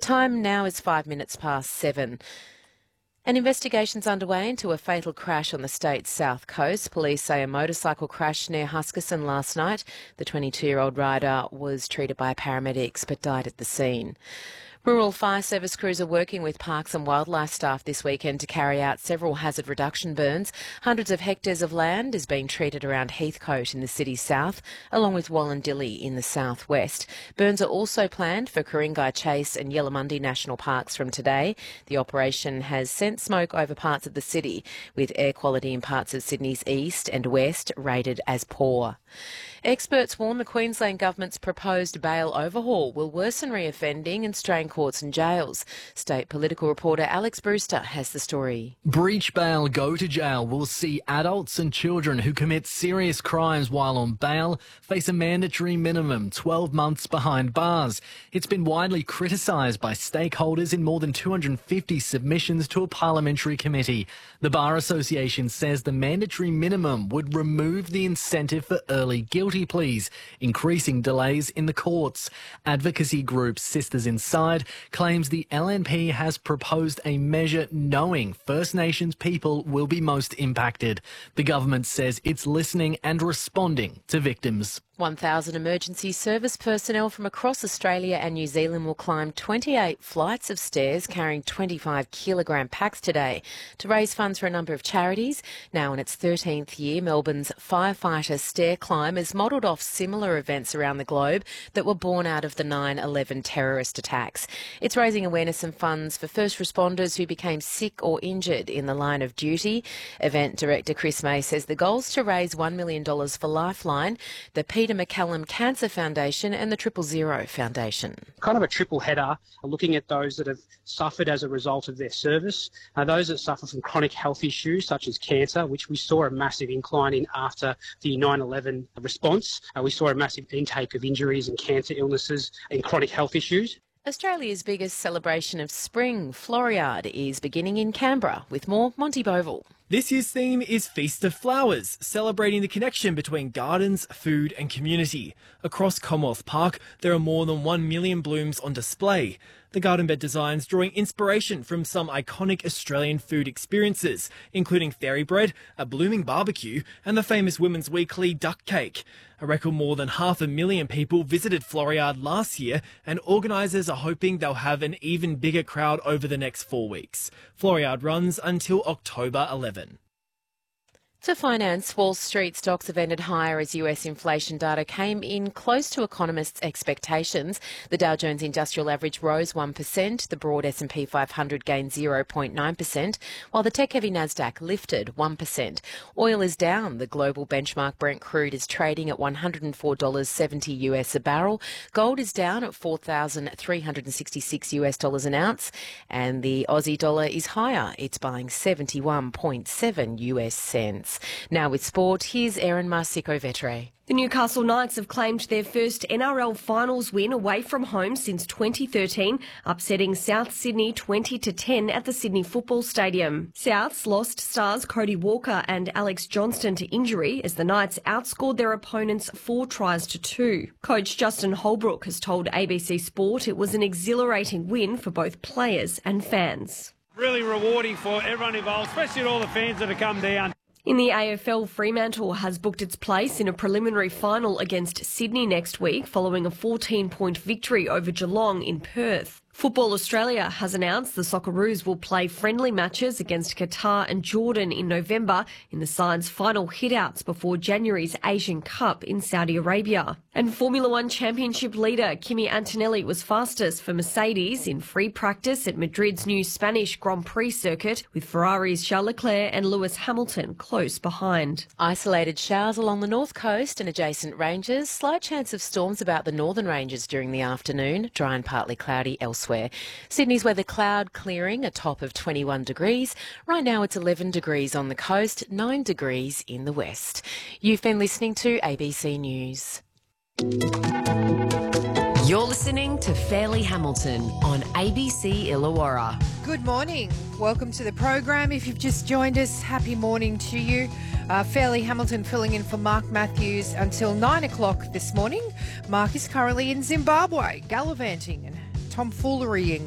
Time now is 5 minutes past 7. An investigation's underway into a fatal crash on the state's south coast. Police say a motorcycle crashed near Huskisson last night. The 22-year-old rider was treated by paramedics but died at the scene. Rural Fire Service crews are working with Parks and Wildlife staff this weekend to carry out several hazard reduction burns. Hundreds of hectares of land is being treated around Heathcote in the city's south, along with Wallandilly in the southwest. Burns are also planned for Ku-ring-gai Chase and Yellamundi National Parks from today. The operation has sent smoke over parts of the city, with air quality in parts of Sydney's east and west rated as poor. Experts warn the Queensland Government's proposed bail overhaul will worsen reoffending and strain courts and jails. State political reporter Alex Brewster has the story. Breach bail, go to jail will see adults and children who commit serious crimes while on bail face a mandatory minimum 12 months behind bars. It's been widely criticised by stakeholders in more than 250 submissions to a parliamentary committee. The Bar Association says the mandatory minimum would remove the incentive for early guilty pleas, increasing delays in the courts. Advocacy group Sisters Inside claims the LNP has proposed a measure knowing First Nations people will be most impacted. The government says it's listening and responding to victims. 1,000 emergency service personnel from across Australia and New Zealand will climb 28 flights of stairs carrying 25-kilogram packs today to raise funds for a number of charities. Now in its 13th year, Melbourne's firefighter stair climb is modelled off similar events around the globe that were born out of the 9/11 terrorist attacks. It's raising awareness and funds for first responders who became sick or injured in the line of duty. Event director Chris May says the goal is to raise $1 million for Lifeline, the Peter McCallum Cancer Foundation and the 000 Foundation. Kind of a triple header, looking at those that have suffered as a result of their service, those that suffer from chronic health issues such as cancer, which we saw a massive incline in after the 9/11 response. We saw a massive intake of injuries and cancer illnesses and chronic health issues. Australia's biggest celebration of spring, Floriade, is beginning in Canberra. With more, Monty Bovill. This year's theme is Feast of Flowers, celebrating the connection between gardens, food and community. Across Commonwealth Park, there are more than 1 million blooms on display. The garden bed designs drawing inspiration from some iconic Australian food experiences, including fairy bread, a blooming barbecue and the famous Women's Weekly duck cake. A record more than 500,000 people visited Floriade last year, and organisers are hoping they'll have an even bigger crowd over the next 4 weeks. Floriade runs until October 11. To finance, Wall Street stocks have ended higher as US inflation data came in close to economists' expectations. The Dow Jones Industrial Average rose 1%, the broad S&P 500 gained 0.9%, while the tech-heavy Nasdaq lifted 1%. Oil is down. The global benchmark Brent crude is trading at $104.70 US a barrel. Gold is down at $4,366 US dollars an ounce, and the Aussie dollar is higher. It's buying 71.7 US cents. Now with sport, here's Erin Marsico-Vetere. The Newcastle Knights have claimed their first NRL finals win away from home since 2013, upsetting South Sydney 20-10 at the Sydney Football Stadium. Souths lost stars Cody Walker and Alex Johnston to injury as the Knights outscored their opponents 4-2. Coach Justin Holbrook has told ABC Sport it was an exhilarating win for both players and fans. Really rewarding for everyone involved, especially all the fans that have come down. In the AFL, Fremantle has booked its place in a preliminary final against Sydney next week following a 14-point victory over Geelong in Perth. Football Australia has announced the Socceroos will play friendly matches against Qatar and Jordan in November in the side's final hitouts before January's Asian Cup in Saudi Arabia. And Formula One Championship leader Kimi Antonelli was fastest for Mercedes in free practice at Madrid's new Spanish Grand Prix circuit, with Ferrari's Charles Leclerc and Lewis Hamilton close behind. Isolated showers along the north coast and adjacent ranges. Slight chance of storms about the northern ranges during the afternoon. Dry and partly cloudy elsewhere. Sydney's weather cloud clearing, a top of 21 degrees. Right now it's 11 degrees on the coast, 9 degrees in the west. You've been listening to ABC News. You're listening to Fairleigh Hamilton on ABC Illawarra. Good morning. Welcome to the program. If you've just joined us, happy morning to you. Fairleigh Hamilton filling in for Mark Matthews until 9 o'clock this morning. Mark is currently in Zimbabwe, gallivanting and tomfoolerying